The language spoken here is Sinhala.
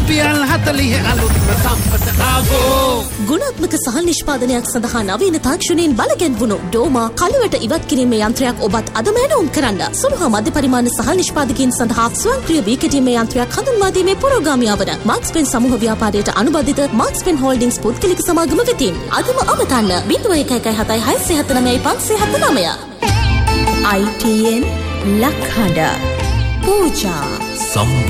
රුපියල් 40 අලුත්ම සම්පත ආගෝ. ගුණාත්මක සහල් නිෂ්පාදනයක් සඳහා නවීන තාක්ෂණයෙන් බලගැන්වුණු ඩෝමා කලවට ඉවත් කිරීමේ යන්ත්‍රයක් ඔබත් අදම ඇනවුම් කරන්න. සුළු හා මධ්‍ය පරිමාණ සහල් නිෂ්පාදකයන් සඳහා ස්වයංක්‍රීය වී කෙටීමේ යන්ත්‍රයක් හඳුන්වා දීමේ පුරෝගාමියා වන මාක්ස්පෙන් සමූහ ව්‍යාපාරයට අනුබද්ධිත මාක්ස්පෙන් හෝල්ඩින්ග්ස් පුද්ගලික සමාගම වෙතින් අදම අමතන්න 0117679579. ITN ලක්හඬ පූජා